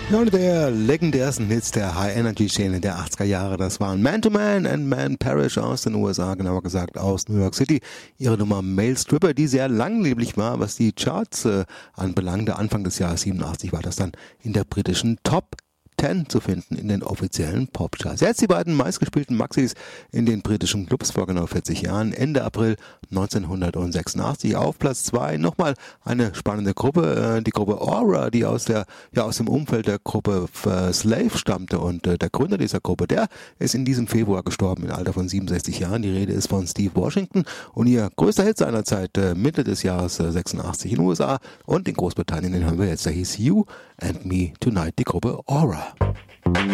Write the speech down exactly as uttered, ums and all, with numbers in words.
Ja, eine der legendärsten Hits der High-Energy-Szene der achtziger Jahre, das waren Man to Man and Man Parrish aus den U S A, genauer gesagt aus New York City. Ihre Nummer Male Stripper, die sehr langlebig war, was die Charts äh, anbelangte. Anfang des Jahres siebenundachtzig war das dann in der britischen Top zehn zu finden in den offiziellen Popcharts. Jetzt die beiden meistgespielten Maxis in den britischen Clubs vor genau vierzig Jahren, Ende April neunzehnhundertsechsundachtzig. Auf Platz zwei nochmal eine spannende Gruppe, die Gruppe Aura, die aus der ja aus dem Umfeld der Gruppe Slave stammte, und der Gründer dieser Gruppe, der ist in diesem Februar gestorben im Alter von siebenundsechzig Jahren. Die Rede ist von Steve Washington, und ihr größter Hit seiner Zeit Mitte des Jahres sechsundachtzig in den U S A und in Großbritannien, den hören wir jetzt, der hieß You and Me Tonight, die Gruppe Aura.